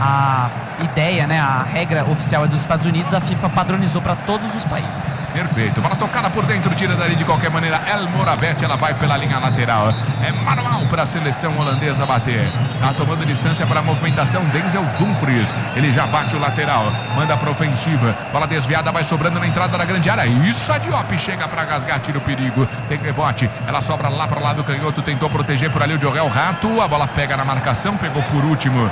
a ideia, né, a regra oficial é dos Estados Unidos, a FIFA padronizou para todos os países. Perfeito, bola tocada por dentro, tira dali de qualquer maneira El Morabet, ela vai pela linha lateral, é manual para a seleção holandesa bater, tá tomando distância para a movimentação, Denzel Dumfries, ele já bate o lateral, manda para ofensiva, bola desviada, vai sobrando na entrada da grande área, isso, a Diop chega para rasgar, tira o perigo, tem rebote, ela sobra lá para o lado canhoto, tentou proteger por ali o Jorel Rato, a bola pega na marcação, pegou por último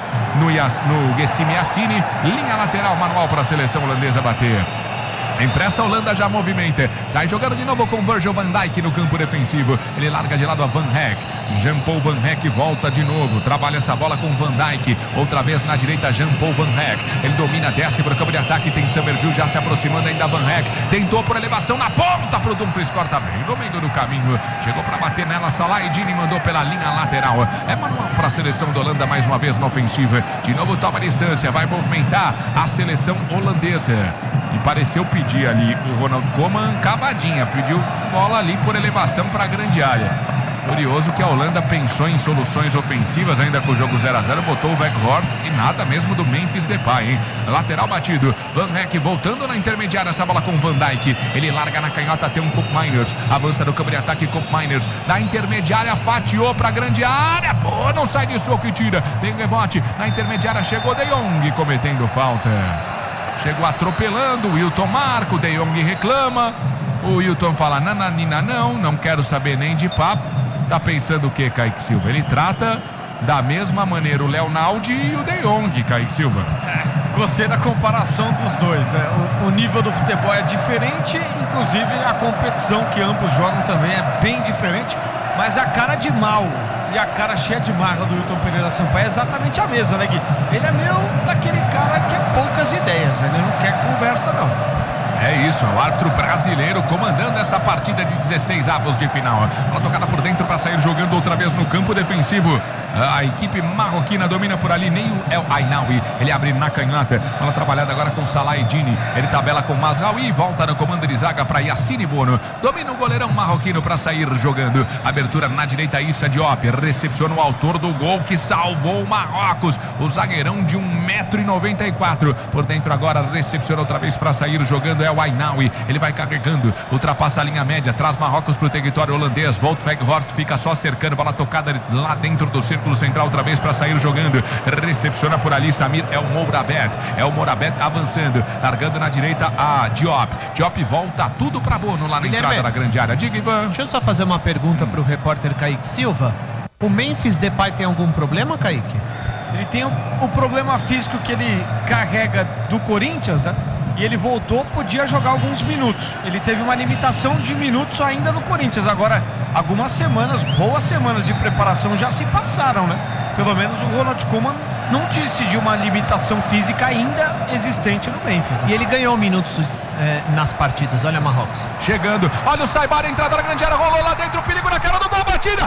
no Gessime Yassine, linha lateral, manual para a seleção holandesa bater. Impressa, a Holanda já movimenta, sai jogando de novo com Virgil van Dijk no campo defensivo, ele larga de lado a Van Hecke, Jean-Paul Van Hecke volta de novo, trabalha essa bola com Van Dijk, outra vez na direita Jean-Paul Van Hecke, ele domina, desce para o campo de ataque, tem Summerville já se aproximando ainda Van Hecke, tentou por elevação na ponta pro Dumfries, corta bem no meio do caminho, chegou para bater nela, Salah Eddine mandou pela linha lateral, é manual para a seleção da Holanda mais uma vez na ofensiva, de novo toma a distância, vai movimentar a seleção holandesa. E pareceu pedir ali o Ronald Koeman cavadinha, pediu bola ali por elevação para a grande área. Curioso que a Holanda pensou em soluções ofensivas ainda com o jogo 0-0, botou o Weghorst e nada mesmo do Memphis Depay, hein? Lateral batido, Van Hecke voltando na intermediária, essa bola com Van Dijk, ele larga na canhota, tem um Koop Meiners, avança no campo de ataque, Koop Meiners, na intermediária, fatiou para a grande área, pô, não sai de soco e tira, tem rebote, na intermediária chegou De Jong cometendo falta. Chegou atropelando, o Wilton marca, o De Jong reclama, o Wilton fala, nananina não quero saber nem de papo, tá pensando o que, Kaique Silva? Ele trata da mesma maneira o Léo Naldi e o De Jong, Kaique Silva. Gostei da comparação dos dois, o nível do futebol é diferente, inclusive a competição que ambos jogam também é bem diferente, mas a cara de mal e a cara cheia de marra do Wilton Pereira Sampaio é exatamente a mesma, né, Gui? Ele é meio daquele cara que é poucas ideias, ele não quer conversa não. É isso, o árbitro brasileiro comandando essa partida de 16 avos de final. Bola tocada por dentro para sair jogando outra vez no campo defensivo. A equipe marroquina domina por ali, nem o El Ainaoui, ele abre na canhota. Bola trabalhada agora com Salah Eddine, ele tabela com Mazraoui e volta no comando de zaga para Yassine Bono. Domina o goleirão marroquino para sair jogando. Abertura na direita, Issa Diop recepciona o autor do gol que salvou o Marrocos, o zagueirão de 1,94 m. Por dentro agora recepciona outra vez para sair jogando El Ainaoui, ele vai carregando, ultrapassa a linha média, traz Marrocos para o território holandês. Wout Weghorst fica só cercando, bola tocada lá dentro do círculo central outra vez para sair jogando, recepciona por ali Samir El Morabet avançando, largando na direita a Diop volta tudo para Bono lá na entrada da grande área. Diga, Ivan. Deixa eu só fazer uma pergunta para o repórter Kaique Silva. O Memphis Depay tem algum problema, Kaique? Ele tem o problema físico que ele carrega do Corinthians, né? E ele voltou, podia jogar alguns minutos. Ele teve uma limitação de minutos ainda no Corinthians. Agora, algumas semanas, boas semanas de preparação já se passaram, né? Pelo menos o Ronald Koeman não disse de uma limitação física ainda existente no Memphis. E ele ganhou minutos nas partidas, olha Marrocos. Chegando, olha o Saibar, entrada na grande área, rolou lá dentro, perigo na cara do gol, batida!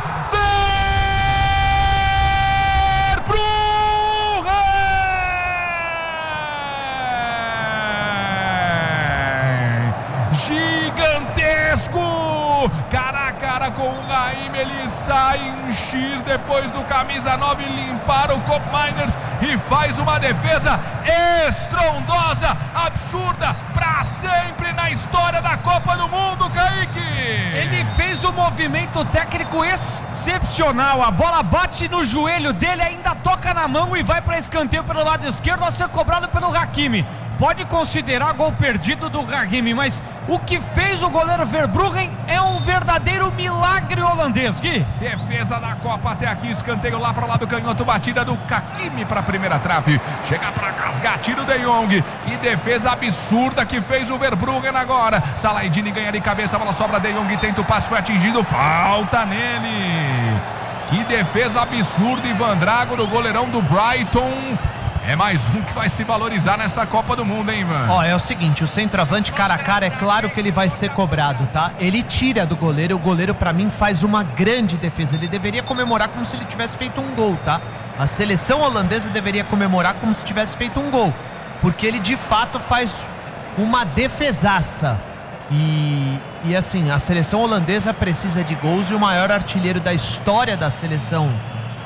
Gigantesco, cara a cara com o Raim, ele sai em X depois do camisa 9 limpar o Koop Meiners e faz uma defesa estrondosa, absurda, pra sempre na história da Copa do Mundo, Kaique. Ele fez um movimento técnico excepcional, a bola bate no joelho dele, ainda toca na mão e vai para escanteio pelo lado esquerdo a ser cobrado pelo Hakimi. Pode considerar gol perdido do Hakimi, mas o que fez o goleiro Verbruggen é um verdadeiro milagre holandês, Gui. Defesa da Copa até aqui, escanteio lá para lá do canhoto, batida do Hakimi para a primeira trave, chega para rasgar, tiro De Jong, que defesa absurda que fez o Verbruggen agora. Salah Eddine ganha de cabeça, a bola sobra, De Jong tenta o passe, foi atingido, falta nele. Que defesa absurda, Ivan Drago, do goleirão do Brighton. É mais um que vai se valorizar nessa Copa do Mundo, hein, Ivan? Ó, é o seguinte, o centroavante cara a cara, é claro que ele vai ser cobrado, tá? Ele tira do goleiro, o goleiro pra mim faz uma grande defesa. Ele deveria comemorar como se ele tivesse feito um gol, tá? A seleção holandesa deveria comemorar como se tivesse feito um gol, porque ele de fato faz uma defesaça. E assim, a seleção holandesa precisa de gols e o maior artilheiro da história da seleção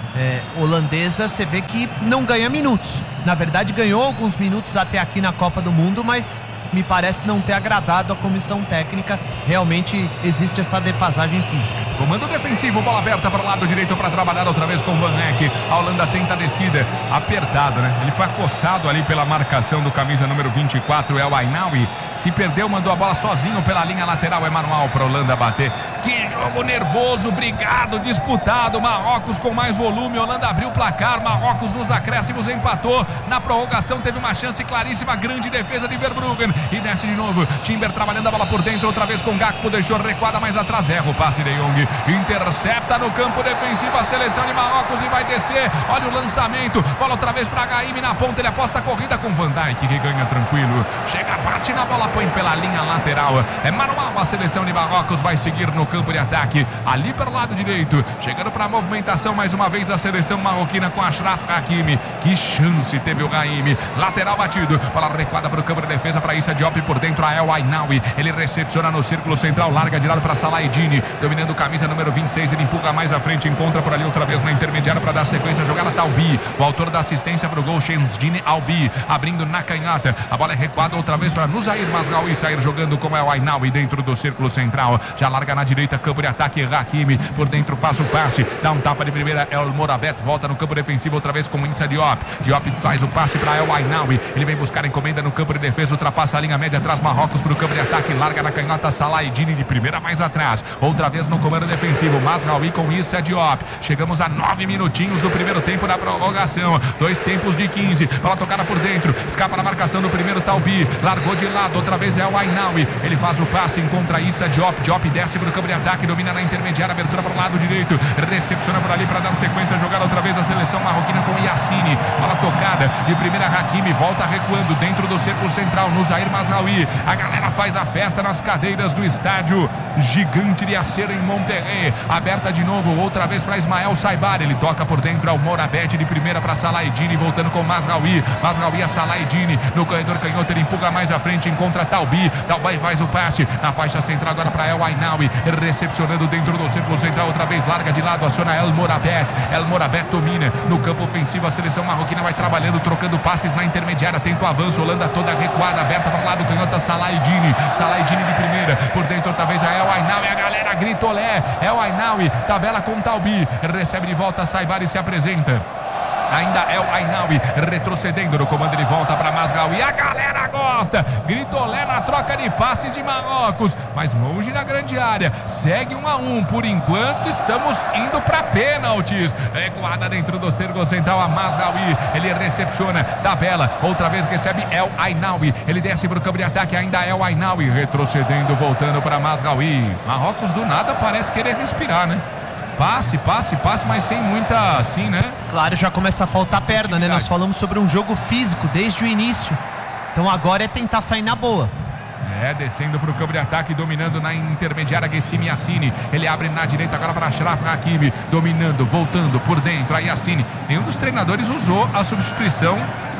holandesa, você vê que não ganha minutos. Na verdade, ganhou alguns minutos até aqui na Copa do Mundo, mas me parece não ter agradado a comissão técnica. Realmente existe essa defasagem física. Comando defensivo, bola aberta para o lado direito para trabalhar outra vez com o Van Eyck. A Holanda tenta a descida, apertado, né? Ele foi acossado ali pela marcação do camisa número 24, El Ainaoui. Se perdeu, mandou a bola sozinho pela linha lateral, é manual para a Holanda bater. Que jogo nervoso, brigado, disputado. Marrocos com mais volume, Holanda abriu o placar, Marrocos nos acréscimos empatou. Na prorrogação teve uma chance claríssima, grande defesa de Verbruggen. E desce de novo, Timber trabalhando a bola por dentro, outra vez com Gakpo, deixou recuada mais atrás, erra o passe de Jong, intercepta no campo defensivo a seleção de Marrocos e vai descer, olha o lançamento, bola outra vez para Brahimi na ponta, ele aposta a corrida com Van Dijk, que ganha tranquilo, chega, bate na bola, põe pela linha lateral, é manual, a seleção de Marrocos vai seguir no campo de ataque, ali pelo lado direito, chegando para a movimentação mais uma vez a seleção marroquina com Achraf Hakimi, que chance teve o Brahimi, lateral batido, bola recuada para o campo de defesa para Issa Diop por dentro a El Ainaoui, ele recepciona no círculo central, larga de lado para Salah Eddine, dominando camisa número 26, ele empurra mais à frente, encontra por ali outra vez na intermediária para dar sequência à jogada Talbi, o autor da assistência para o gol, Shemsdine Albi, abrindo na canhota, a bola é recuada outra vez para Nusair Mazraoui sair jogando com El Ainaoui dentro do círculo central, já larga na direita, campo de ataque, Hakimi, por dentro faz o passe, dá um tapa de primeira, El Morabet volta no campo defensivo outra vez com Issa Diop, Diop faz o passe para El Ainaoui, ele vem buscar encomenda no campo de defesa, ultrapassa a linha média, traz Marrocos para o campo de ataque, larga na canhota Salah Eddine de primeira mais atrás, outra vez no comando defensivo, Mazraoui com Issa Diop, chegamos a 9 minutinhos do primeiro tempo da prorrogação, 2 tempos de 15, bola tocada por dentro, escapa na marcação do primeiro Talbi, largou de lado, outra vez é o Ainaoui, ele faz o passe, encontra Issa Diop, Diop desce para o campo de ataque, domina na intermediária, abertura para o lado direito, recepciona por ali para dar sequência, jogar outra vez a seleção marroquina com Yassine, bola tocada de primeira, Hakimi volta recuando dentro do círculo central, Nusair Mazraoui, a galera faz a festa nas cadeiras do estádio gigante de Yasser em Monterrey, aberta de novo, outra vez para Ismael Saibar, ele toca por dentro ao Morabet de primeira para Salah Eddine, voltando com Mazraoui a Salah Eddine, no corredor canhoto, ele empurra mais à frente, encontra Talbi faz o passe, na faixa central agora para El Ainaoui, recepcionando dentro do círculo central, outra vez larga de lado, aciona El Morabet domina, no campo ofensivo a seleção marroquina vai trabalhando, trocando passes na intermediária, tenta o avanço, Holanda toda recuada, aberta para o lado canhoto, Salah Eddine de primeira, por dentro outra vez a El Ainaoui, a galera grita olé, El Ainaoui, tabela com Talbi, recebe de volta Saibar e se apresenta. Ainda é o Ainaoui retrocedendo no comando, ele volta para Mazraoui, a galera gosta, gritolé na troca de passes de Marrocos, mas longe da grande área, segue 1-1, por enquanto estamos indo para pênaltis, recuada dentro do círculo central a Mazraoui, ele recepciona, tabela, outra vez recebe El Ainaoui, ele desce para o campo de ataque, ainda é o Ainaoui retrocedendo, voltando para Mazraoui, Marrocos do nada parece querer respirar, né? Passe, mas sem muita assim, né? Claro, já começa a faltar perna, né? Nós falamos sobre um jogo físico desde o início. Então agora é tentar sair na boa. Descendo para o campo de ataque, dominando na intermediária Gessime Yassine. Ele abre na direita agora para Achraf Hakimi, dominando, voltando por dentro a Yassine. Nenhum dos treinadores usou a substituição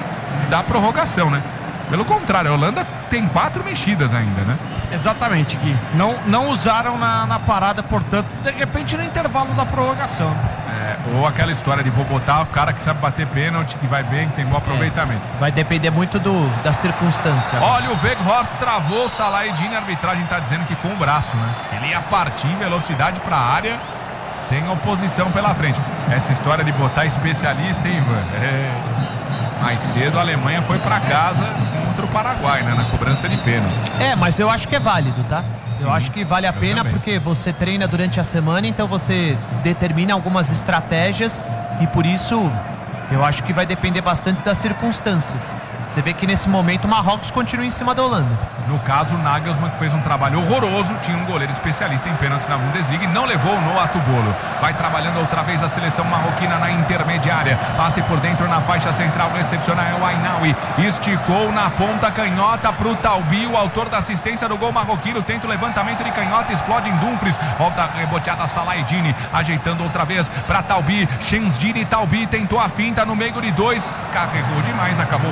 da prorrogação, né? Pelo contrário, a Holanda tem 4 mexidas ainda, né? Exatamente, Gui. Não usaram na parada, portanto, de repente no intervalo da prorrogação. Ou aquela história de vou botar o cara que sabe bater pênalti, que vai bem, que tem bom aproveitamento. Vai depender muito da circunstância. Olha, o Weghorst travou o Salah Eddine, a arbitragem está dizendo que com o braço, né? Ele ia partir em velocidade para a área, sem oposição pela frente. Essa história de botar especialista, hein, Ivan? Mais cedo a Alemanha foi para casa contra o Paraguai, né? Na cobrança de pênaltis. Mas eu acho que é válido, tá? Sim, eu acho que vale a pena também. Porque você treina durante a semana, então você determina algumas estratégias e por isso eu acho que vai depender bastante das circunstâncias. Você vê que nesse momento o Marrocos continua em cima da Holanda. No caso, o Nagelsmann, que fez um trabalho horroroso, tinha um goleiro especialista em pênaltis na Bundesliga e não levou o Noah Tubolo. Vai trabalhando outra vez a seleção marroquina na intermediária. Passe por dentro na faixa central, recepciona El Ainaoui. Esticou na ponta canhota para o Talbi, o autor da assistência do gol marroquino. Tenta o levantamento de canhota, explode em Dumfries. Volta reboteada Salah Eddine, ajeitando outra vez para Talbi. Shemsdine Talbi tentou a finta no meio de 2. Carregou demais, acabou desarmado.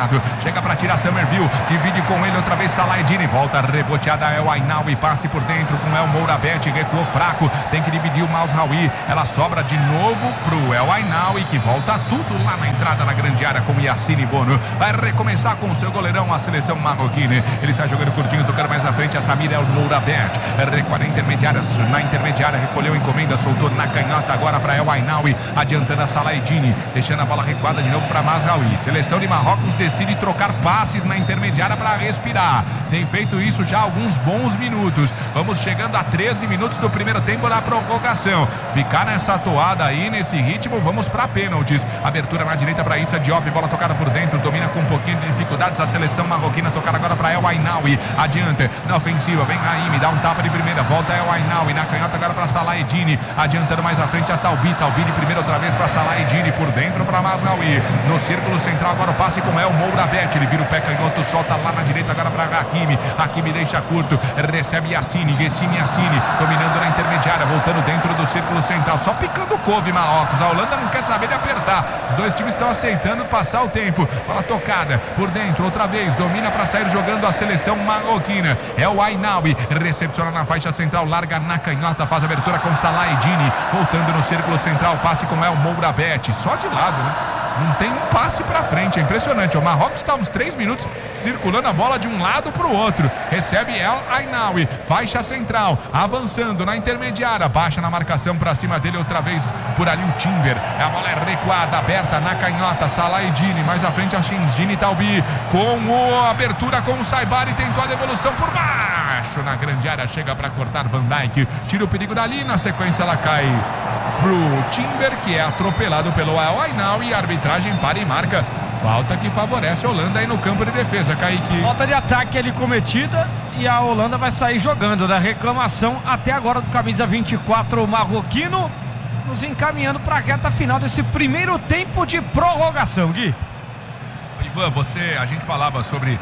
gramado. Chega para tirar Summerville, divide com ele outra vez Salaedine, volta reboteada El Ainaoui, passe por dentro com El Mourabet, recuou fraco, tem que dividir o Mazraoui, ela sobra de novo pro El Ainaoui, que volta tudo lá na entrada da grande área com Yassine Bono. Vai recomeçar com o seu goleirão, a seleção marroquina. Ele sai jogando curtinho, tocando mais à frente a Samir El Mourabet, recua na intermediária, recolheu a encomenda, soltou na canhota agora para El Ainaoui, adiantando a Salaedine, deixando a bola recuada de novo para Mazraoui. Seleção de Marrocos decide trocar passes na intermediária para respirar. Tem feito isso já há alguns bons minutos. Vamos chegando a 13 minutos do primeiro tempo na prorrogação. Ficar nessa toada aí, nesse ritmo, vamos para pênaltis. Abertura na direita para Issa Diop, bola tocada por dentro, domina com um pouquinho de dificuldades a seleção marroquina, tocada agora para El Ainaoui, adianta na ofensiva, vem Raimi, dá um tapa de primeira, volta El Ainaoui, na canhota agora para Salaedine, adiantando mais à frente a Talbi de primeira outra vez para Salaedine, por dentro para Mazraoui, no círculo central agora o passe com El Mourabet, ele vira o pé canhoto, solta lá na direita agora para Hakimi deixa curto, recebe Yassine, dominando na intermediária, voltando dentro do círculo central, só picando couve Marrocos, a Holanda não quer saber de apertar, os dois times estão aceitando passar o tempo, bola tocada por dentro, outra vez, domina para sair jogando a seleção marroquina, El Ainaoui, recepciona na faixa central, larga na canhota, faz abertura com Salaedine, voltando no círculo central, passe com El Mourabet, só de lado, né? Não tem um passe pra frente, é impressionante. O Marrocos está uns 3 minutos circulando a bola de um lado pro outro. Recebe El Ainaoui, faixa central, avançando na intermediária, baixa na marcação pra cima dele outra vez por ali o Timber. A bola é recuada, aberta na canhota, Salaedine, mais à frente a Shinzdine Talbi, com a abertura com o Saibari, tentou a devolução por baixo na grande área, chega pra cortar Van Dijk, tira o perigo dali, na sequência ela cai pro Timber, que é atropelado pelo El Ainaoui, e a arbitragem para e marca falta que favorece a Holanda aí no campo de defesa, Kaique. Falta de ataque ali cometida e a Holanda vai sair jogando, da reclamação até agora do camisa 24 marroquino, nos encaminhando para a reta final desse primeiro tempo de prorrogação, Gui. Ivan, a gente falava sobre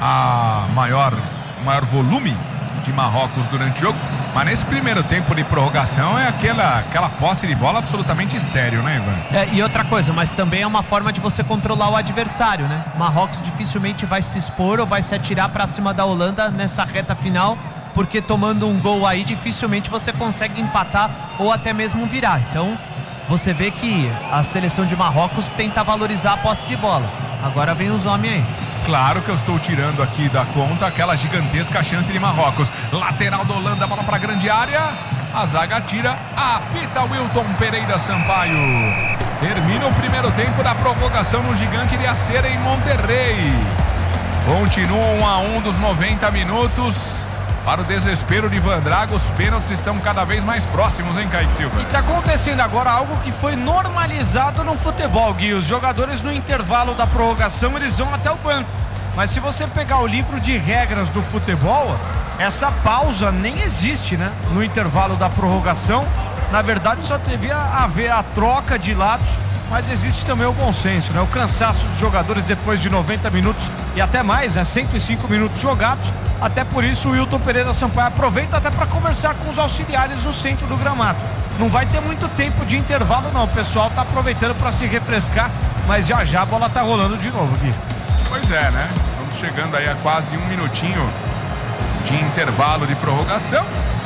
a maior volume de Marrocos durante o jogo, mas nesse primeiro tempo de prorrogação é aquela posse de bola absolutamente estéril, né, Ivan? E outra coisa, mas também é uma forma de você controlar o adversário, né? Marrocos dificilmente vai se expor ou vai se atirar para cima da Holanda nessa reta final, porque tomando um gol aí dificilmente você consegue empatar ou até mesmo virar. Então você vê que a seleção de Marrocos tenta valorizar a posse de bola. Agora vem os homens aí. Claro que eu estou tirando aqui da conta aquela gigantesca chance de Marrocos. Lateral da Holanda, bola para a grande área. A zaga tira, apita Wilton Pereira Sampaio. Termina o primeiro tempo da prorrogação no Gigante de Acera em Monterrey. Continua 1-1 dos 90 minutos. Para o desespero de Van Drago, os pênaltis estão cada vez mais próximos, hein, Kaique Silva? E está acontecendo agora algo que foi normalizado no futebol, Gui. Os jogadores no intervalo da prorrogação, eles vão até o banco. Mas se você pegar o livro de regras do futebol, essa pausa nem existe, né? No intervalo da prorrogação, na verdade só devia haver a troca de lados, mas existe também o bom senso, né? O cansaço dos jogadores depois de 90 minutos e até mais, né? 105 minutos jogados. Até por isso o Wilton Pereira Sampaio aproveita até para conversar com os auxiliares no centro do gramado. Não vai ter muito tempo de intervalo não, o pessoal está aproveitando para se refrescar, mas já a bola está rolando de novo aqui. Pois é, né? Estamos chegando aí a quase 1 minutinho de intervalo de prorrogação.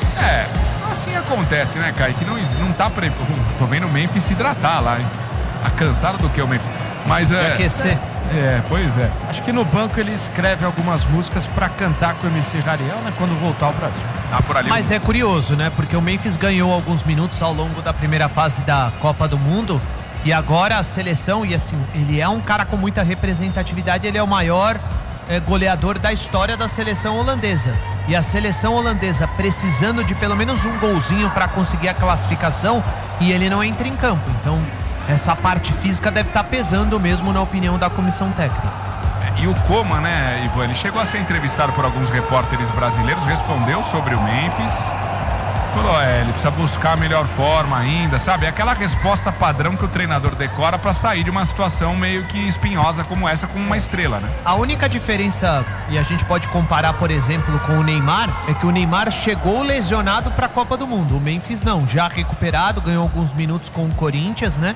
Assim acontece, né, Kaique? Não tá tô vendo o Memphis se hidratar lá, hein? Tá cansado do que o Memphis? Mas aquecer. Pois é. Acho que no banco ele escreve algumas músicas para cantar com o MC Rariel, né, quando voltar ao Brasil. Por ali. Mas é curioso, né? Porque o Memphis ganhou alguns minutos ao longo da primeira fase da Copa do Mundo e agora a seleção, e assim, ele é um cara com muita representatividade, ele é o maior goleador da história da seleção holandesa. E a seleção holandesa precisando de pelo menos um golzinho para conseguir a classificação e ele não entra em campo. Então essa parte física deve estar pesando mesmo na opinião da comissão técnica. E o Coman, né, Ivan, ele chegou a ser entrevistado por alguns repórteres brasileiros, respondeu sobre o Memphis, falou, ele precisa buscar a melhor forma ainda, sabe? É aquela resposta padrão que o treinador decora para sair de uma situação meio que espinhosa como essa com uma estrela, né? A única diferença, e a gente pode comparar, por exemplo, com o Neymar, é que o Neymar chegou lesionado para a Copa do Mundo. O Memphis não, já recuperado, ganhou alguns minutos com o Corinthians, né?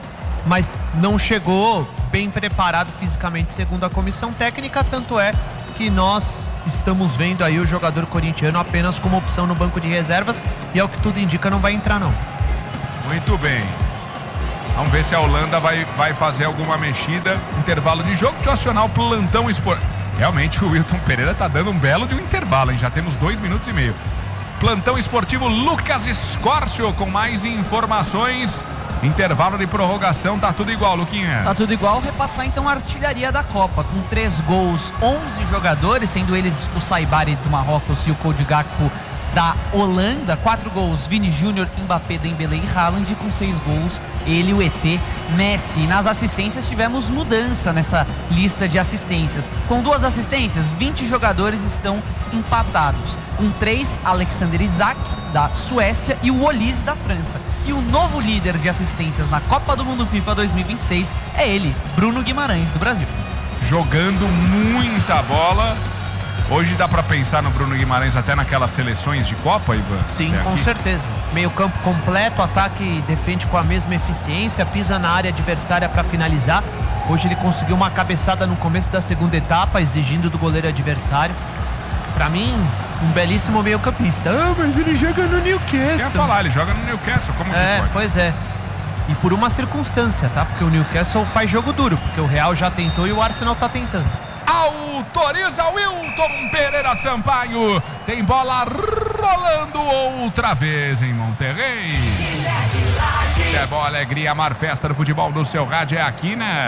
mas não chegou bem preparado fisicamente, segundo a comissão técnica, tanto é que nós estamos vendo aí o jogador corintiano apenas como opção no banco de reservas, e ao que tudo indica não vai entrar não. Muito bem. Vamos ver se a Holanda vai fazer alguma mexida. Intervalo de jogo, de acionar o plantão esportivo. Realmente o Wilton Pereira tá dando um belo de um intervalo, hein? Já temos 2 minutos e meio. Plantão esportivo Lucas Scórcio com mais informações. Intervalo de prorrogação, tá tudo igual, Luquinha. Tá tudo igual. Repassar então a artilharia da Copa, com 3 gols, 11 jogadores, sendo eles o Saibari do Marrocos e o Cody Gakpo da Holanda. 4 gols, Vini Júnior, Mbappé, Dembélé e Haaland. Com 6 gols, ele, o ET, Messi. Nas assistências tivemos mudança nessa lista de assistências. Com 2 assistências, 20 jogadores estão empatados. Com 3, Alexander Isak, da Suécia, e o Olise, da França. E o novo líder de assistências na Copa do Mundo FIFA 2026 é ele, Bruno Guimarães, do Brasil. Jogando muita bola. Hoje dá pra pensar no Bruno Guimarães até naquelas seleções de Copa, Ivan? Sim, com certeza. Meio campo completo, ataque defende com a mesma eficiência, pisa na área adversária para finalizar. Hoje ele conseguiu uma cabeçada no começo da segunda etapa, exigindo do goleiro adversário. Pra mim, um belíssimo meio campista. Ah, mas ele joga no Newcastle. Você quer falar, ele joga no Newcastle, como que pode? Pois é. E por uma circunstância, tá? Porque o Newcastle faz jogo duro, porque o Real já tentou e o Arsenal tá tentando. Autoriza Wilton Pereira Sampaio. Tem bola rolando outra vez em Monterrey. Futebol, alegria, a maior festa do futebol do seu rádio é aqui, né?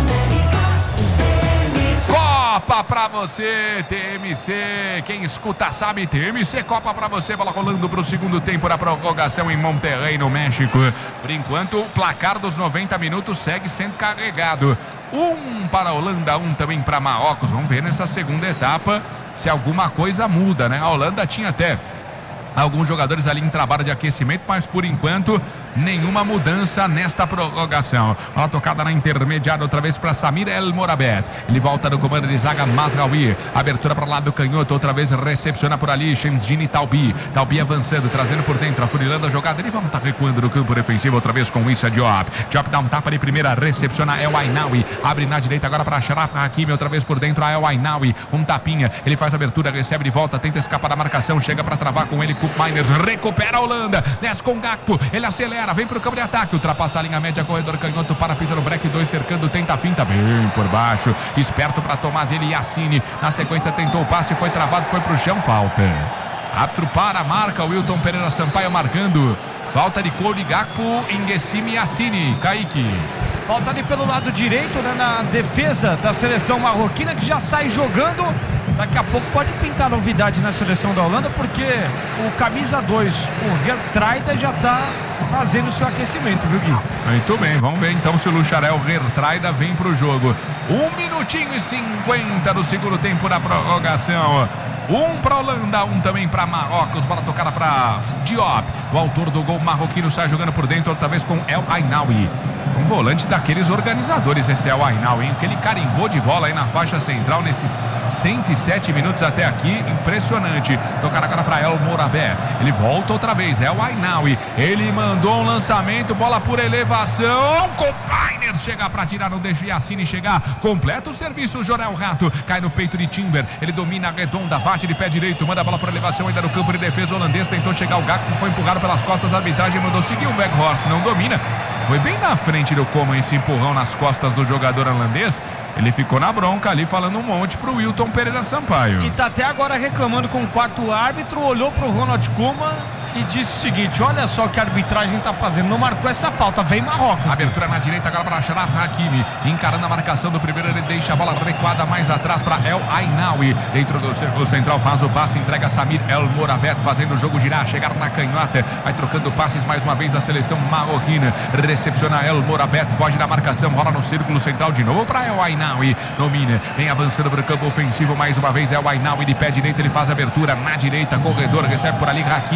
Copa pra você, TMC. Quem escuta sabe, TMC Copa pra você. Bola rolando pro segundo tempo da prorrogação em Monterrey, no México. Por enquanto, o placar dos 90 minutos segue sendo carregado. 1 para a Holanda, 1 também para Marrocos. Vamos ver nessa segunda etapa se alguma coisa muda, né? A Holanda tinha até alguns jogadores ali em trabalho de aquecimento, mas por enquanto nenhuma mudança nesta prorrogação. Uma tocada na intermediária outra vez para Samir El Morabet. Ele volta no comando de zaga, Mazraoui. Abertura para o lado do canhoto, outra vez recepciona por ali Shenzini Taubi. Taubi avançando, trazendo por dentro, afunilando a jogada. Ele vai estar recuando no campo defensivo outra vez com Issa Diop. Diop dá um tapa de primeira, recepciona El Ainaoui. Abre na direita agora para Sharaf Hakimi, outra vez por dentro a El Ainaoui. Um tapinha, ele faz a abertura, recebe de volta, tenta escapar da marcação, chega para travar com ele. Koop Miners recupera a Holanda. Desce com Gakpo, ele acelera, vem para o campo de ataque, ultrapassa a linha média, corredor canhoto para pisa no break, 2 cercando, tenta a finta bem por baixo, esperto para tomar dele Yassine, na sequência tentou o passe, foi travado, foi para o chão, falta. Árbitro para a marca, Wilton Pereira Sampaio marcando, falta de Cody Gakpo, Nguessime Yassine. Kaique. Falta ali pelo lado direito, né, na defesa da seleção marroquina, que já sai jogando. Daqui a pouco pode pintar novidade na seleção da Holanda, porque o camisa 2, o Geertruida, já está fazendo o seu aquecimento, viu, Gui? Muito bem, vamos ver então se o Lucharel Geertruida vem para o jogo. 1 minutinho e 50 do segundo tempo da prorrogação. 1 para a Holanda, 1 também para Marrocos. Bola tocada para Diop. O autor do gol marroquino sai jogando por dentro, outra vez com El Ainaoui. Um volante daqueles organizadores, esse El Ainaoui, que ele carimbou de bola aí na faixa central nesses 107 minutos até aqui. Impressionante. Tocada agora para El Morabet. Ele volta outra vez. El Ainaoui. Ele mandou um lançamento, bola por elevação. Copainer chega para tirar, não deixa o Yassine chegar. Completa o serviço, o Jorel Rato. Cai no peito de Timber. Ele domina a redonda, bate de pé direito, manda a bola por elevação ainda no campo de defesa holandês. Tentou chegar o Gakpo, foi empurrado pelas costas. A arbitragem mandou seguir o Weghorst. Não domina. Foi bem na frente do Coman esse empurrão nas costas do jogador holandês. Ele ficou na bronca ali, falando um monte pro Wilton Pereira Sampaio. E tá até agora reclamando com o quarto árbitro, olhou pro Ronald Koeman e disse o seguinte: olha só o que a arbitragem tá fazendo, não marcou essa falta, vem Marrocos. Abertura na direita agora para Sharaf Hakimi, encarando a marcação do primeiro, ele deixa a bola recuada mais atrás para El Ainaoui, dentro do círculo central, faz o passe, entrega Samir El Morabet, fazendo o jogo girar, chegar na canhota, vai trocando passes mais uma vez a seleção marroquina, recepciona El Morabet, foge da marcação, rola no círculo central de novo para El Ainaoui, domina, vem avançando para o campo ofensivo mais uma vez, El Ainaoui de pé direito, ele faz a abertura na direita, corredor, recebe por ali Hakimi, se movimenta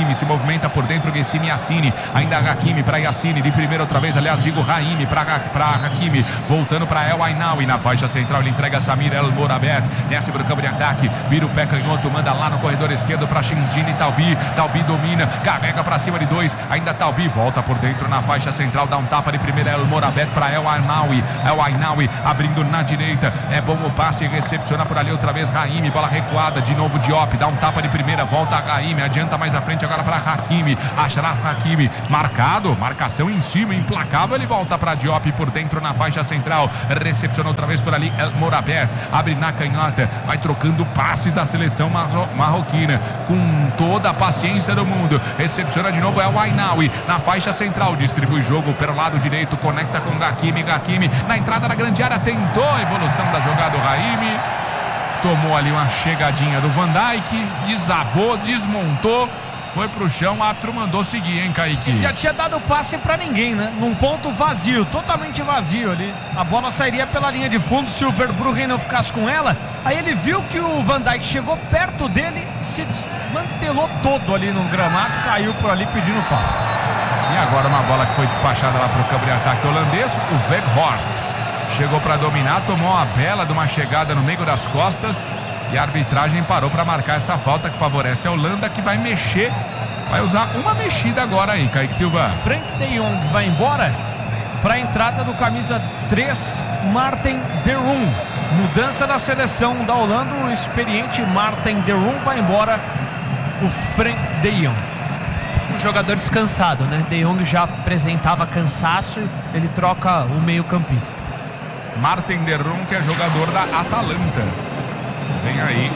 movimenta por dentro Guessimi Yassine, ainda Hakimi para Yassine, de primeira outra vez, aliás, digo Raimi para Hakimi, voltando para El Ainaoui, na faixa central ele entrega Samir El Morabet, desce para o campo de ataque, vira o pé canhoto, manda lá no corredor esquerdo para Shinjini Taubi domina, carrega para cima de 2, ainda Taubi, volta por dentro na faixa central, dá um tapa de primeira El Morabet para El Ainaoui, abrindo na direita, é bom o passe, recepciona por ali outra vez Raimi, bola recuada, de novo Diop, dá um tapa de primeira, volta a Raimi, adianta mais à frente agora para Hakimi, Achraf Hakimi, marcação em cima, implacável, ele volta para Diop por dentro na faixa central, recepciona outra vez por ali El Morabet, abre na canhota, vai trocando passes a seleção marroquina, com toda a paciência do mundo, recepciona de novo El Ainaoui, na faixa central, distribui jogo pelo lado direito, conecta com Hakimi, na entrada da grande área, tentou a evolução da jogada do Raimi, tomou ali uma chegadinha do Van Dijk, desabou, desmontou, foi pro chão, o árbitro mandou seguir, hein, Kaique? Ele já tinha dado passe pra ninguém, né? Num ponto vazio, totalmente vazio ali. A bola sairia pela linha de fundo se o Verbruggen não ficasse com ela. Aí ele viu que o Van Dijk chegou perto dele, se desmantelou todo ali no gramado, caiu por ali pedindo falta. E agora uma bola que foi despachada lá pro campo de ataque holandês, o Weghorst chegou para dominar, tomou uma bela de uma chegada no meio das costas e a arbitragem parou para marcar essa falta que favorece a Holanda, que vai mexer, vai usar uma mexida agora aí, Kaique Silva. Frank de Jong vai embora para a entrada do camisa 3, Marten de Roon. Mudança da seleção da Holanda, o experiente Marten de Roon vai embora, o Frank de Jong. Um jogador descansado, né? De Jong já apresentava cansaço, ele troca o meio-campista. Marten de Roon, que é jogador da Atalanta. Vem aí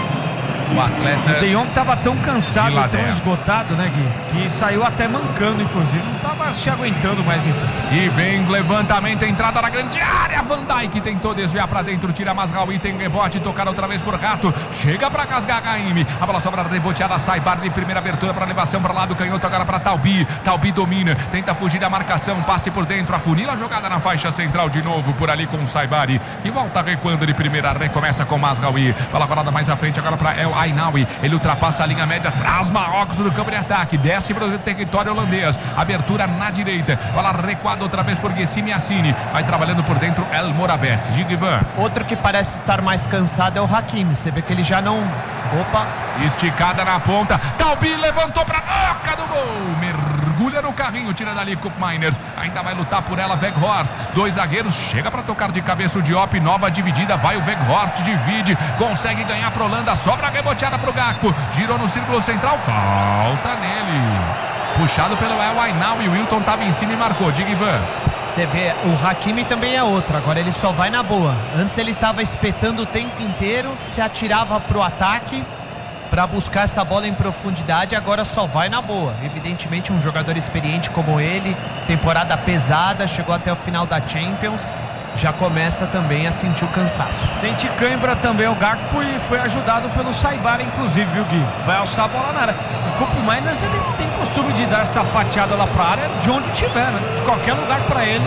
o atleta. O De Jong estava tão cansado, Vilader, tão esgotado, né, Gui? Que saiu até mancando, inclusive. Não estava se aguentando mais. E vem levantamento, entrada na grande área. Van Dijk tentou desviar para dentro, tira Mazraoui, tem rebote, tocar outra vez por Rato. Chega para casgar Raimi. A bola sobra reboteada, sai Bar de primeira abertura para elevação para lá do canhoto, agora para Taubi. Taubi domina, tenta fugir da marcação, passe por dentro, afunila a jogada na faixa central de novo por ali com o Saibari. E volta recuando de primeira, recomeça com Mazraoui. Bola rolada mais à frente agora para El Ainaoui. Ele ultrapassa a linha média, traz Marrocos no campo de ataque, desce para o território holandês. Abertura na direita, bola recuada outra vez por Guessimi Yassine. Vai trabalhando por dentro El Morabet. Gigivan. Outro que parece estar mais cansado é o Hakimi. Você vê que ele já não... Opa! Esticada na ponta. Taubi levantou para a boca do gol. Mergulha no carrinho, tira dali Koop Meiners. Ainda vai lutar por ela Weghorst. 2 zagueiros, chega para tocar de cabeça o Diop. Nova dividida, vai o Weghorst, divide. Consegue ganhar para Holanda. Sobra a reboteada para o Gakpo. Girou no círculo central. Falta nele. Puxado pelo El Ainaoui. O Wilton estava em cima e marcou. Diga, Ivan. Você vê, o Hakimi também é outro. Agora ele só vai na boa. Antes ele estava espetando o tempo inteiro, se atirava pro ataque para buscar essa bola em profundidade. Agora só vai na boa. Evidentemente um jogador experiente como ele, temporada pesada, chegou até o final da Champions, já começa também a sentir o cansaço. Sente cãibra também o Gakpo e foi ajudado pelo Saibari, inclusive, viu, Gui? Vai alçar a bola na área. O Koop Meiners, ele tem costume de dar essa fatiada lá pra área de onde tiver, né? De qualquer lugar pra ele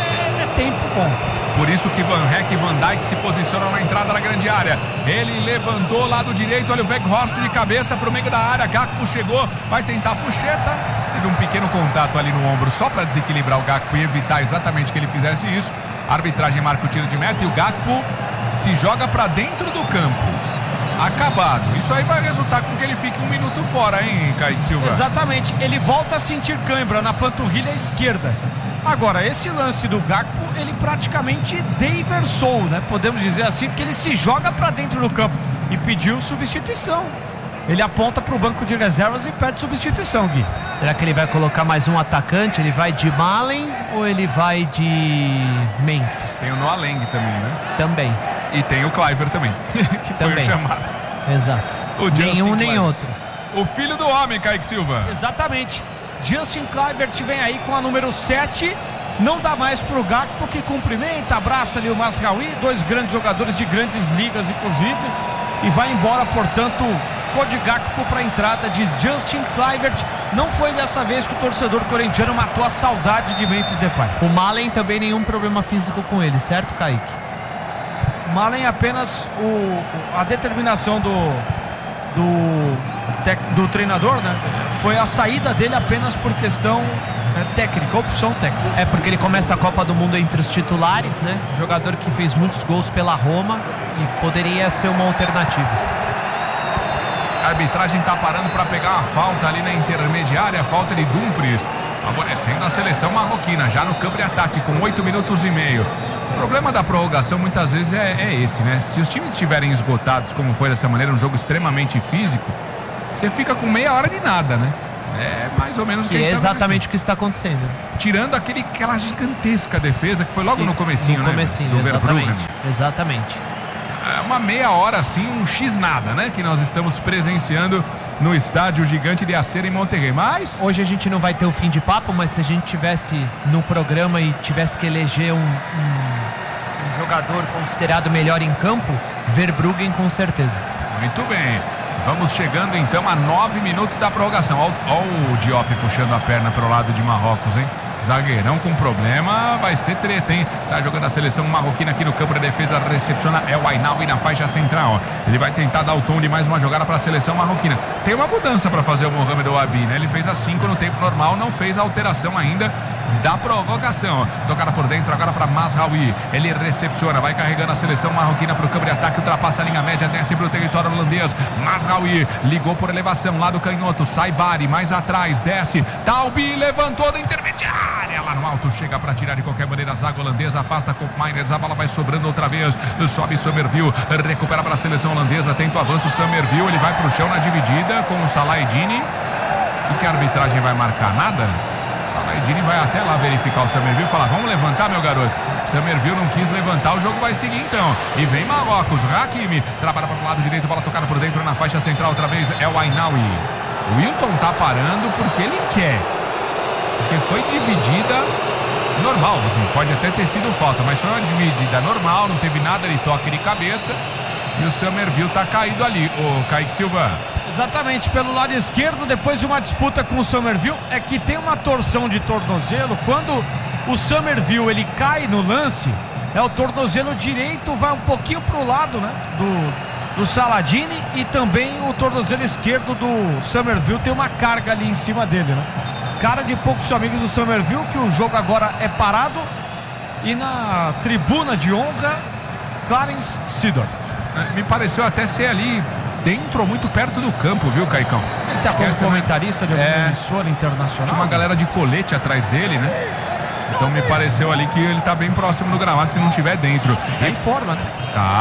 é tempo bom. Por isso que Van Heck e Van Dijk se posicionam na entrada da grande área. Ele levantou lado direito, olha o Weghorst de cabeça pro meio da área. Gakpo chegou, vai tentar a puxeta. Teve um pequeno contato ali no ombro só para desequilibrar o Gakpo e evitar exatamente que ele fizesse isso. A arbitragem marca o tiro de meta e o Gakpo se joga para dentro do campo. Acabado. Isso aí vai resultar com que ele fique 1 minuto fora, hein, Kaique Silva? Exatamente. Ele volta a sentir cãibra na panturrilha esquerda. Agora, esse lance do Gakpo, ele praticamente deversou, né? Podemos dizer assim, porque ele se joga para dentro do campo e pediu substituição. Ele aponta para o banco de reservas e pede substituição, Gui. Será que ele vai colocar mais um atacante? Ele vai de Malen ou ele vai de Memphis? Tem o Noah Lang também, né? Também. E tem o Kluivert também, que foi o chamado. Exato. Nenhum nem outro. O filho do homem, Kaique Silva. Exatamente. Justin Kluivert vem aí com a número 7. Não dá mais pro Gakpo, que cumprimenta, abraça ali o Mazraoui. 2 grandes jogadores de grandes ligas, inclusive. E vai embora, portanto, Cody Gakpo para a entrada de Justin Kluivert. Não foi dessa vez que o torcedor corintiano matou a saudade de Memphis Depay. O Malen também nenhum problema físico com ele, certo, Kaique? O Malen apenas a determinação do do treinador, né? Foi a saída dele apenas por questão técnica, opção técnica. É porque ele começa a Copa do Mundo entre os titulares, né? Jogador que fez muitos gols pela Roma e poderia ser uma alternativa. A arbitragem está parando para pegar uma falta ali na intermediária, falta de Dumfries, favorecendo a seleção marroquina, já no campo de ataque, com 8 minutos e meio. O problema da prorrogação muitas vezes é esse, né? Se os times estiverem esgotados, como foi dessa maneira, um jogo extremamente físico, você fica com meia hora de nada, né? É mais ou menos o que é exatamente o que está acontecendo. Tirando aquela gigantesca defesa que foi logo no comecinho, né? Do exatamente. Exatamente. É uma meia hora assim, um X nada, né? Que nós estamos presenciando no estádio Gigante de Aceira em Monterrey. Mas hoje a gente não vai ter o fim de papo, mas se a gente tivesse no programa e tivesse que eleger um jogador considerado melhor em campo, Verbruggen com certeza. Muito bem. Vamos chegando então a 9 minutos da prorrogação. Olha o Diop puxando a perna para o lado de Marrocos, hein? Zagueirão com problema, vai ser treta, hein? Sai jogando a seleção marroquina aqui no campo de defesa, recepciona El Ainaoui na faixa central. Ele vai tentar dar o tom de mais uma jogada para a seleção marroquina. Tem uma mudança para fazer o Mohamed Ouabi, né? Ele fez a 5 no tempo normal, não fez a alteração ainda da prorrogação. Tocada por dentro agora para Mazraoui. Ele recepciona, vai carregando a seleção marroquina para o campo de ataque, ultrapassa a linha média, desce para o território holandês. Mazraoui ligou por elevação, lado canhoto, Saibari mais atrás, desce. Talbi levantou da intermediária. Lá no alto, chega para tirar de qualquer maneira a zaga holandesa, afasta com Miners, a bola vai sobrando outra vez, sobe Somerville, recupera para a seleção holandesa, tenta o avanço, Somerville, ele vai para o chão na dividida com o Salah Eddine. E que a arbitragem vai marcar? Nada? Salah Eddine vai até lá verificar o Somerville e falar, vamos levantar, meu garoto. Somerville não quis levantar, o jogo vai seguir então. E vem Marrocos, Hakimi, trabalha para o lado direito, bola tocada por dentro na faixa central, outra vez é o Ainaoui. O Wilton tá parando porque ele quer. Porque foi dividida normal, assim, pode até ter sido falta, mas foi uma dividida normal, não teve nada de toque de cabeça. E o Somerville tá caído ali, o Kaique Silva. Exatamente, pelo lado esquerdo, depois de uma disputa com o Somerville, é que tem uma torção de tornozelo. Quando o Somerville ele cai no lance, o tornozelo direito vai um pouquinho pro lado, né, do Salah Eddine, e também o tornozelo esquerdo do Somerville tem uma carga ali em cima dele, né? Cara de poucos amigos do Somerville, que o jogo agora é parado. E na tribuna de honra, Clarence Seedorf. Me pareceu até ser ali dentro ou muito perto do campo, viu, Caicão? Ele tá como comentarista de uma emissora internacional. Tinha uma galera de colete atrás dele, né? Então me pareceu ali que ele tá bem próximo do gramado, se não tiver dentro. Tá em forma, né?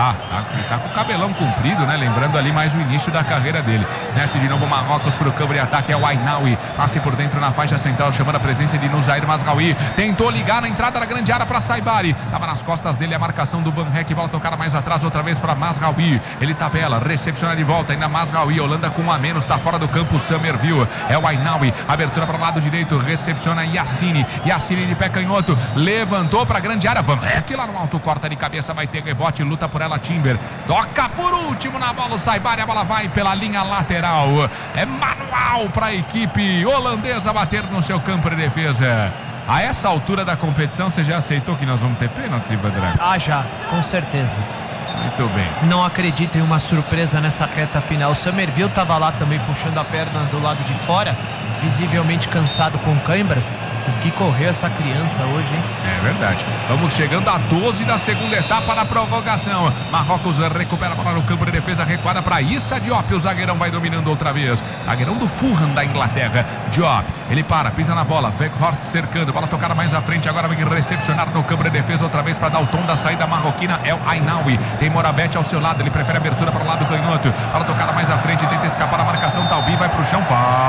Ele tá com o cabelão comprido, né? Lembrando ali mais o início da carreira dele. Desce de novo Marrocos pro campo de ataque, é o Ainaoui. Passe por dentro na faixa central, chamando a presença de Nusair Mazraoui. Tentou ligar na entrada da grande área para Saibari. Tava nas costas dele a marcação do Van Heck. Bola tocada mais atrás, outra vez para Mazraoui. Ele tabela, recepciona de volta, ainda Mazraoui. Holanda com um a menos, tá fora do campo, Somerville. É o Ainaoui. Abertura para o lado direito, recepciona Yassine. Yassine de pé canhoto. Levantou para a grande área. Van Heck lá no alto, corta de cabeça, vai ter rebote, luta por ela Timber. Toca por último na bola o Saibari, a bola vai pela linha lateral. É manual para a equipe holandesa bater no seu campo de defesa. A essa altura da competição, você já aceitou que nós vamos ter pênalti, Vandré? Já, com certeza. Muito bem. Não acredito em uma surpresa nessa reta final. O Somerville estava lá também puxando a perna do lado de fora, visivelmente cansado com câimbras. O que correu essa criança hoje, hein? É verdade. Vamos chegando a 12 da segunda etapa da prorrogação. Marrocos recupera a bola no campo de defesa, recuada para Issa Diop. O zagueirão vai dominando outra vez. Zagueirão do Fulham da Inglaterra. Diop, ele para, pisa na bola. Weghorst cercando, bola tocada mais à frente. Agora vem recepcionar no campo de defesa outra vez para dar o tom da saída marroquina. É o Ainaoui. Tem Morabete ao seu lado, ele prefere abertura para o lado canhoto. Bola tocada mais à frente, tenta escapar da marcação. Talbi vai para o chão,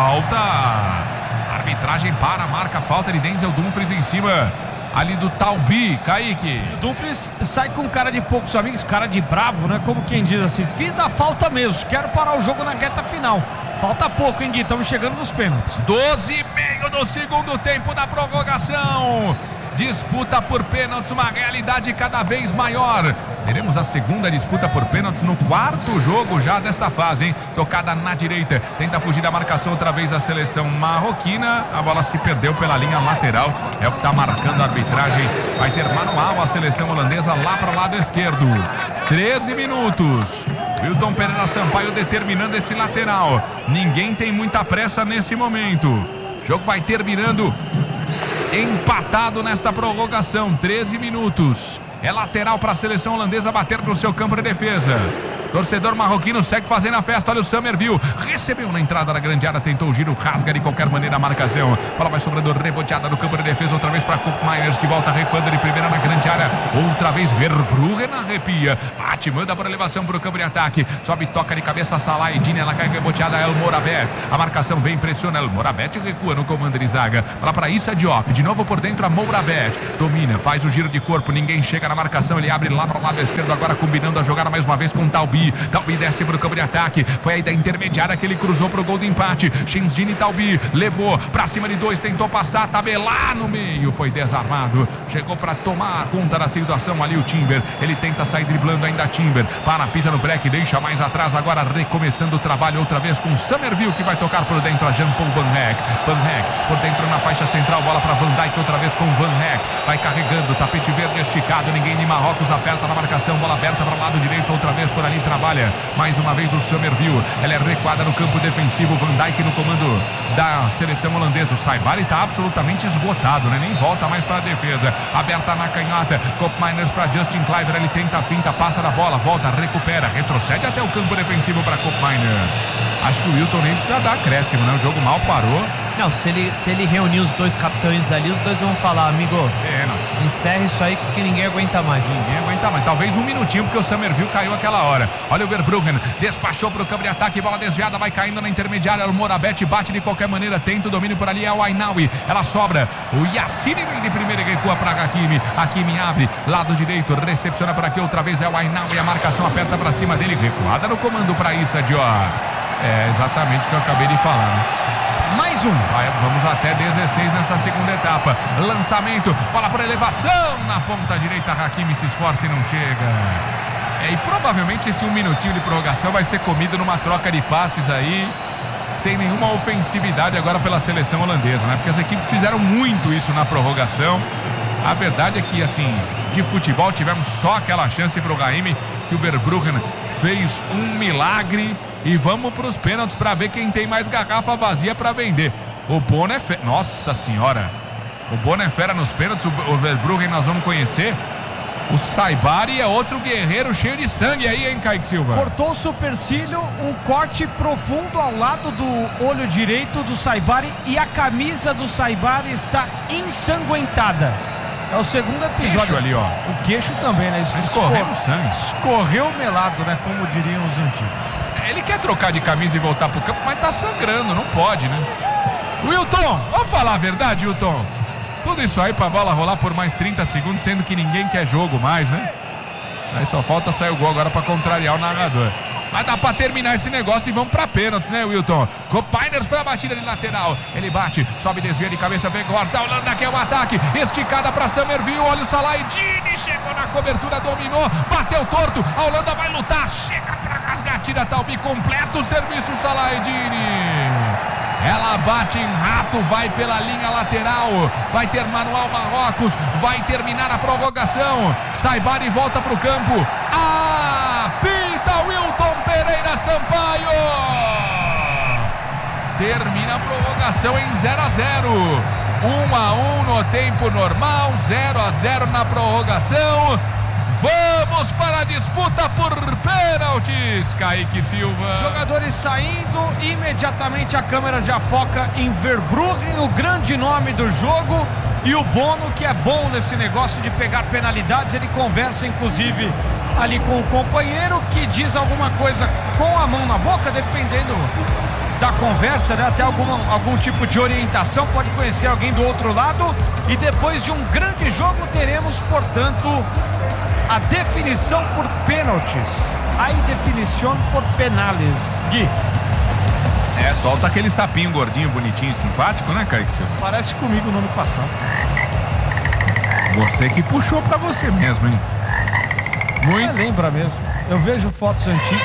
falta. Arbitragem para, marca falta de Denzel Dumfries em cima ali do Talbi. Kaique. O Dumfries sai com cara de poucos amigos, cara de bravo, né? Como quem diz assim, fiz a falta mesmo, quero parar o jogo na reta final. Falta pouco, hein, Gui? Estamos chegando nos pênaltis. 12,5 do segundo tempo da prorrogação. Disputa por pênaltis, uma realidade cada vez maior. Teremos a segunda disputa por pênaltis no quarto jogo já desta fase, hein? Tocada na direita, tenta fugir da marcação outra vez a seleção marroquina. A bola se perdeu pela linha lateral, é o que está marcando a arbitragem. Vai ter manual a seleção holandesa lá para o lado esquerdo. 13 minutos. Wilton Pereira Sampaio determinando esse lateral. Ninguém tem muita pressa nesse momento. O jogo vai terminando empatado nesta prorrogação. 13 minutos. É lateral para a seleção holandesa bater no seu campo de defesa. Torcedor marroquino segue fazendo a festa. Olha o Summerville. Recebeu na entrada da grande área. Tentou o giro. Rasga de qualquer maneira a marcação. Bola vai sobrando reboteada no campo de defesa. Outra vez para Koop Meiners, que volta recuando de primeira na grande área. Outra vez Verbruggen arrepia. Bate, manda para elevação para o campo de ataque. Sobe, toca de cabeça Salah e Dini. Ela cai reboteada. El Morabet. A marcação vem, pressiona. El Morabet recua no comando de zaga. Bola para Issa Diop. De novo por dentro a Morabet. Domina, faz o giro de corpo. Ninguém chega na marcação. Ele abre lá para o lado esquerdo. Agora combinando a jogada mais uma vez com Taubi. Taubi desce para o campo de ataque. Foi aí da intermediária que ele cruzou para o gol do empate. Shinzini Taubi levou para cima de dois. Tentou passar, tabelar no meio. Foi desarmado. Chegou para tomar conta da situação ali o Timber. Ele tenta sair driblando ainda Timber. Para, pisa no break, deixa mais atrás. Agora recomeçando o trabalho outra vez com Summerville, que vai tocar por dentro a Jean-Paul Van Hecke. Van Hecke por dentro na faixa central. Bola para Van Dijk outra vez com Van Hecke. Vai carregando, tapete verde esticado. Ninguém de Marrocos aperta na marcação. Bola aberta para o lado direito outra vez por ali. Trabalha mais uma vez o Summerville. Ela é recuada no campo defensivo. Van Dijk no comando da seleção holandesa. O Saibari está absolutamente esgotado, né? Nem volta mais para a defesa. Aberta na canhota. Koop Meiners para Justin Kluivert. Ele tenta a finta, passa da bola, volta, recupera, retrocede até o campo defensivo para Koop Meiners. Acho que o Wilton nem precisa dar acréscimo, né? O jogo mal parou. Não, se ele reunir os dois capitães ali, os dois vão falar, amigo, encerra isso aí que ninguém aguenta mais. Ninguém aguenta mais. Talvez um minutinho, porque o Summerville caiu aquela hora. Olha o Verbruggen, despachou para o campo de ataque, bola desviada, vai caindo na intermediária. O Morabet bate de qualquer maneira, tenta o domínio por ali, é o Ainaoui. Ela sobra. O Yassine vem de primeira e recua para Hakimi. Hakimi abre, lado direito, recepciona por aqui outra vez, é o Ainaoui. A marcação aperta para cima dele, recuada no comando para Issa Diop. É exatamente o que eu acabei de falar, né? Mais um. Vamos até 16 nessa segunda etapa. Lançamento, bola por elevação na ponta direita. Hakimi se esforça e não chega. E provavelmente esse um minutinho de prorrogação vai ser comido numa troca de passes aí, sem nenhuma ofensividade agora pela seleção holandesa, né? Porque as equipes fizeram muito isso na prorrogação. A verdade é que, assim, de futebol tivemos só aquela chance para o Raimi, que o Verbruggen fez um milagre. E vamos para os pênaltis para ver quem tem mais garrafa vazia para vender. O Bono é fera. Nossa senhora. O Bono é fera nos pênaltis. O Verbruggen nós vamos conhecer. O Saibari é outro guerreiro cheio de sangue aí, hein, Kaique Silva? Cortou o supercílio, um corte profundo ao lado do olho direito do Saibari. E a camisa do Saibari está ensanguentada. É o segundo episódio. Queixo ali, ó. O queixo também, né? Escorrendo sangue. Escorreu melado, né? Como diriam os antigos. Ele quer trocar de camisa e voltar pro campo, mas tá sangrando, não pode, né? Wilton, vamos falar a verdade, Wilton. Tudo isso aí pra bola rolar por mais 30 segundos, sendo que ninguém quer jogo mais, né? Aí só falta sair o gol agora pra contrariar o narrador. Mas dá pra terminar esse negócio e vamos pra pênaltis, né, Wilton? Koop Meiners pra batida de lateral. Ele bate, sobe, desvia de cabeça, vem Horst da Holanda, que é o ataque. Esticada pra Summerville, olha o Salah e Dini chegou na cobertura, dominou, bateu torto. A Holanda vai lutar, chega pra rasgar, tira Taubi, completo o serviço, Salah e Dini. Ela bate em rato, vai pela linha lateral. Vai ter manual Marrocos, vai terminar a prorrogação. Saibari volta pro campo. Apita Wilton Pereira Sampaio. Termina a prorrogação em 0-0. 1-1 no tempo normal, 0-0 na prorrogação. Vamos para a disputa por pênaltis, Kaique Silva. Jogadores saindo, imediatamente a câmera já foca em Verbruggen, o grande nome do jogo. E o Bono, que é bom nesse negócio de pegar penalidades, ele conversa inclusive ali com o companheiro, que diz alguma coisa com a mão na boca, dependendo da conversa, né? Até algum tipo de orientação, pode conhecer alguém do outro lado. E depois de um grande jogo teremos, portanto, a definição por pênaltis. A definição por penales. Gui. Solta aquele sapinho gordinho, bonitinho, simpático, né, Kaique Silva? Parece comigo no ano passado. Você que puxou pra você mesmo, hein? Muito. Lembra mesmo. Eu vejo fotos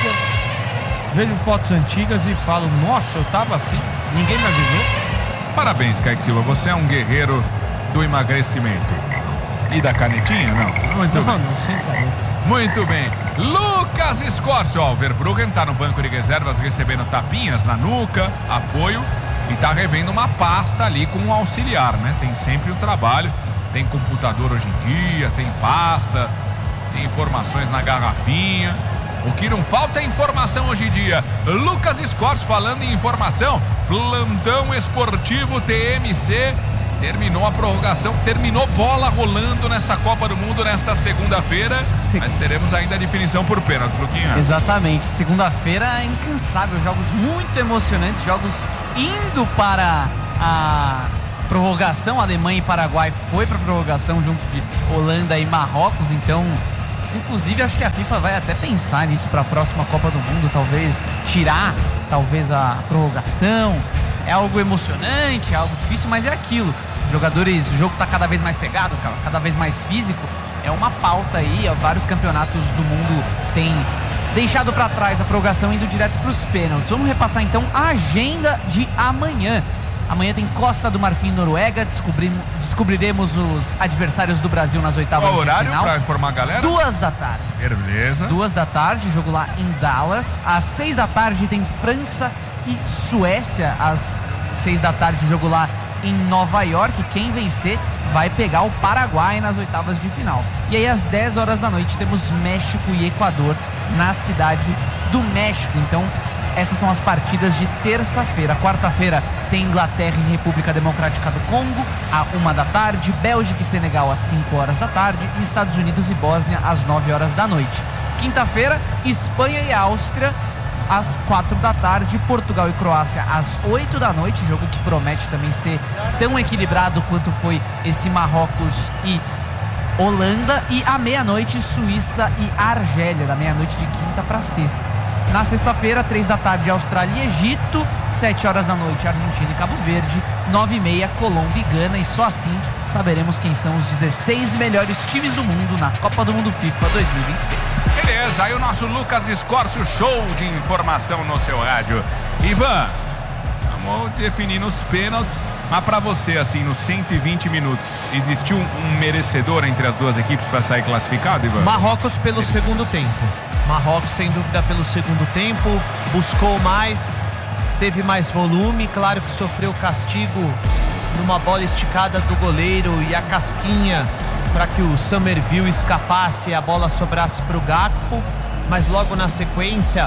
antigas e falo, nossa, eu tava assim, ninguém me avisou. Parabéns, Kaique Silva, você é um guerreiro do emagrecimento. E da canetinha? Não. Muito bem. Não, sem caneta. Muito bem. Lucas Scorcio. O Verbruggen tá no banco de reservas recebendo tapinhas na nuca, apoio, e tá revendo uma pasta ali com um auxiliar, né? Tem sempre um trabalho. Tem computador hoje em dia, tem pasta, tem informações na garrafinha. O que não falta é informação hoje em dia. Lucas Scorcio falando em informação. Plantão esportivo TMC. Terminou a prorrogação, terminou bola rolando nessa Copa do Mundo nesta segunda-feira. Mas teremos ainda a definição por pênaltis, Luquinha. Exatamente. Segunda-feira é incansável. Jogos muito emocionantes, jogos indo para a prorrogação. Alemanha e Paraguai foi para a prorrogação junto de Holanda e Marrocos. Então, inclusive, acho que a FIFA vai até pensar nisso para a próxima Copa do Mundo. Talvez tirar, a prorrogação. É algo emocionante, é algo difícil, mas é aquilo. Jogadores, o jogo está cada vez mais pegado, cada vez mais físico. É uma pauta aí, vários campeonatos do mundo têm deixado para trás a prorrogação, indo direto para os pênaltis. Vamos repassar então a agenda de amanhã. Amanhã tem Costa do Marfim e Noruega. Descobriremos os adversários do Brasil nas oitavas de final. Qual horário para informar a galera? 2 da tarde. Beleza. 2 da tarde, jogo lá em Dallas. Às 6 da tarde tem França e Suécia. Às 6 da tarde, jogo lá em Nova York. Quem vencer vai pegar o Paraguai nas oitavas de final. E aí às 10 horas da noite temos México e Equador na cidade do México. Então essas são as partidas de terça-feira. Quarta-feira tem Inglaterra e República Democrática do Congo à 1 da tarde, Bélgica e Senegal às 5 horas da tarde e Estados Unidos e Bósnia às 9 horas da noite. Quinta-feira, Espanha e Áustria às 4 da tarde, Portugal e Croácia às 8 da noite, jogo que promete também ser tão equilibrado quanto foi esse Marrocos e Holanda. E à meia-noite, Suíça e Argélia, da meia-noite de quinta para sexta. Na sexta-feira, 3 da tarde, Austrália e Egito, 7 horas da noite, Argentina e Cabo Verde, 9h30, Colômbia e Gana, e só assim saberemos quem são os 16 melhores times do mundo na Copa do Mundo FIFA 2026. Beleza, aí o nosso Lucas Scorcio, show de informação no seu rádio. Ivan, vamos definir nos pênaltis, mas pra você, assim, nos 120 minutos, existiu um merecedor entre as duas equipes para sair classificado, Ivan? Marrocos pelo segundo tempo. Marrocos, sem dúvida, pelo segundo tempo, buscou mais, teve mais volume, claro que sofreu castigo numa bola esticada do goleiro e a casquinha para que o Summerville escapasse e a bola sobrasse para o Gakpo, mas logo na sequência,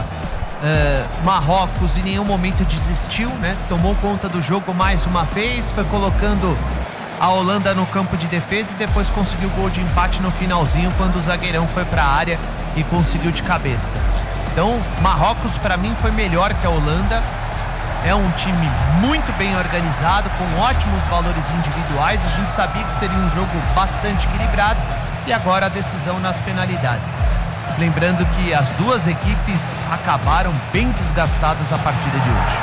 Marrocos em nenhum momento desistiu, né? Tomou conta do jogo mais uma vez, foi colocando a Holanda no campo de defesa e depois conseguiu o gol de empate no finalzinho, quando o zagueirão foi para a área e conseguiu de cabeça. Então, Marrocos para mim foi melhor que a Holanda. É um time muito bem organizado, com ótimos valores individuais. A gente sabia que seria um jogo bastante equilibrado e agora a decisão nas penalidades. Lembrando que as duas equipes acabaram bem desgastadas a partida de hoje.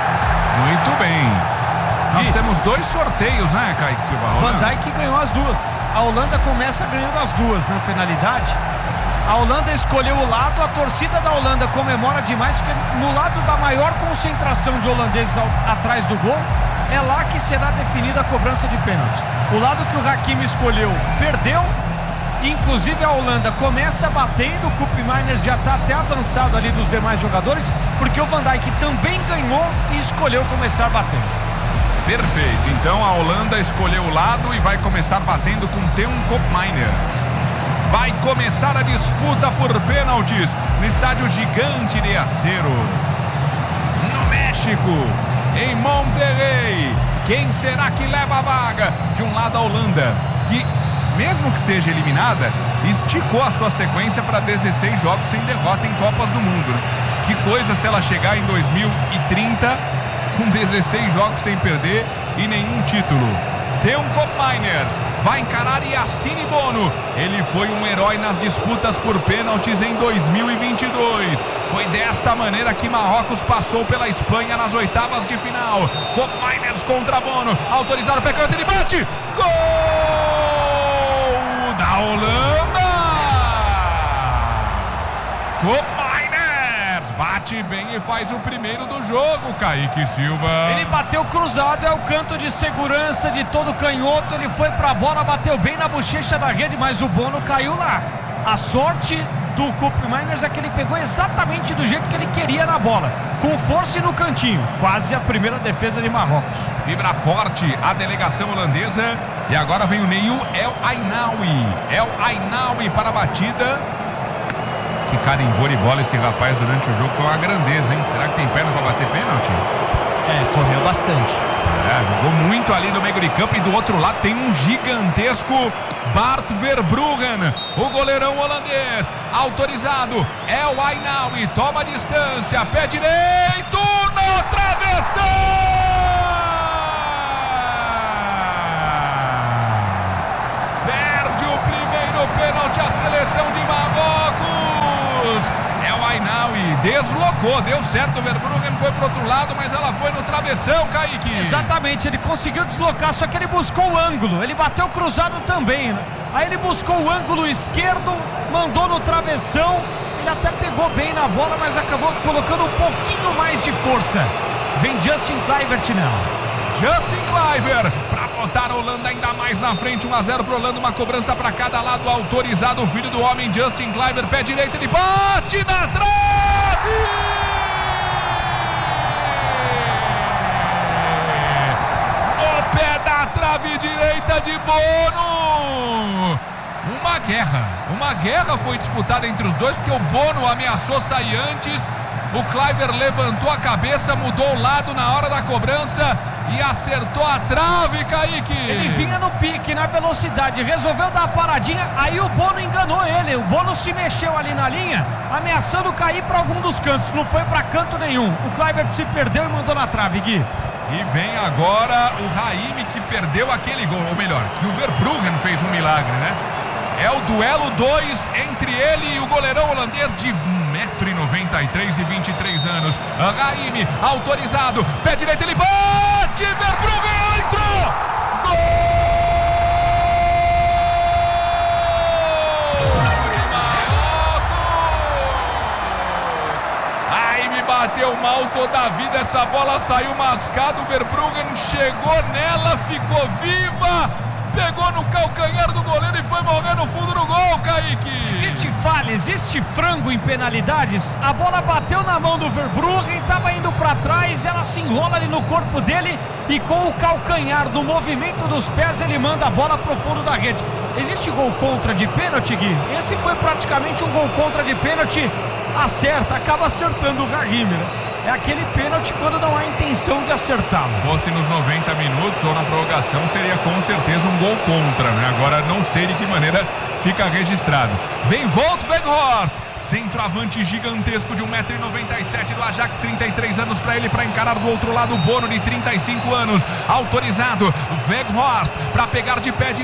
Muito bem. Nós temos 2 sorteios, né, Kaique Silva? Van Dijk ganhou as duas. A Holanda começa ganhando as duas na penalidade. A Holanda escolheu o lado, a torcida da Holanda comemora demais, porque no lado da maior concentração de holandeses atrás do gol, é lá que será definida a cobrança de pênalti. O lado que o Hakimi escolheu perdeu, inclusive a Holanda começa batendo, o Koop Meiners já está até avançado ali dos demais jogadores, porque o Van Dijk também ganhou e escolheu começar batendo. Perfeito, então a Holanda escolheu o lado e vai começar batendo com Teun Koop Meiners. Vai começar a disputa por pênaltis no estádio Gigante de Acero, no México, em Monterrey. Quem será que leva a vaga? De um lado a Holanda, que mesmo que seja eliminada, esticou a sua sequência para 16 jogos sem derrota em Copas do Mundo. Que coisa se ela chegar em 2030 com 16 jogos sem perder e nenhum título. Teun Koop Meiners vai encarar Yassine Bono. Ele foi um herói nas disputas por pênaltis em 2022. Foi desta maneira que Marrocos passou pela Espanha nas oitavas de final. Koop Meiners contra Bono. Autorizado o pé canto, ele bate. Gol da Holanda. Koop bate bem e faz o primeiro do jogo, Kaique Silva. Ele bateu cruzado, é o canto de segurança de todo canhoto. Ele foi pra bola, bateu bem na bochecha da rede, mas o Bono caiu lá. A sorte do Koopmeiners é que ele pegou exatamente do jeito que ele queria na bola, com força e no cantinho, quase a primeira defesa de Marrocos. Vibra forte a delegação holandesa e agora vem o Neil El Ainaoui. El Ainaoui para a batida. Que carimbou de bola esse rapaz durante o jogo, foi uma grandeza, hein? Será que tem perna para bater pênalti? Correu bastante. Jogou muito ali no meio de campo e do outro lado tem um gigantesco Bart Verbruggen, o goleirão holandês, autorizado. El Ainaoui toma distância, pé direito no travessão. Perde o primeiro pênalti a seleção de Marrocos. El Ainaoui deslocou, deu certo, o Verbruggen foi pro outro lado, mas ela foi no travessão, Kaique. Exatamente, ele conseguiu deslocar, só que ele buscou o ângulo, ele bateu cruzado também, né? Aí ele buscou o ângulo esquerdo, mandou no travessão, ele até pegou bem na bola, mas acabou colocando um pouquinho mais de força. Vem Justin Kluivert nela. Justin Kluivert para botar a Holanda ainda mais na frente, 1-0 para Holanda, uma cobrança para cada lado, autorizado o filho do homem, Justin Kluivert, pé direito, ele bate na trave! No pé da trave direita de Bono! Uma guerra foi disputada entre os dois, porque o Bono ameaçou sair antes, o Kluivert levantou a cabeça, mudou o lado na hora da cobrança e acertou a trave, Kaique. Ele vinha no pique, na velocidade, resolveu dar a paradinha, aí o Bono enganou ele, o Bono se mexeu ali na linha, ameaçando cair para algum dos cantos, não foi para canto nenhum, o Kluivert se perdeu e mandou na trave, Gui. E vem agora o Raimi, que perdeu aquele gol, ou melhor, que o Verbruggen fez um milagre, né? É o duelo 2 entre ele e o goleirão holandês de 1,93 m e 23 anos. Raimi, autorizado, pé direito, ele bate, Verbruggen entrou! Gol! Raimi bateu mal toda a vida, essa bola saiu mascada, o Verbruggen chegou nela, ficou viva, pegou no calcanhar do goleiro e foi morrer no fundo do gol, Kaique. Existe falha, existe frango em penalidades. A bola bateu na mão do Verbruggen, estava indo para trás, ela se enrola ali no corpo dele e com o calcanhar do movimento dos pés ele manda a bola pro fundo da rede. Existe gol contra de pênalti, Gui? Esse foi praticamente um gol contra de pênalti. Acerta, acaba acertando o Raimi, né? É aquele pênalti quando não há intenção de acertá-lo. Fosse nos 90 minutos ou na prorrogação, seria com certeza um gol contra, né? Agora não sei de que maneira fica registrado. Vem Wout Weghorst, centroavante gigantesco de 1,97 m do Ajax, 33 anos para ele, para encarar do outro lado o Bono de 35 anos, autorizado, Weghorst para pegar de pé de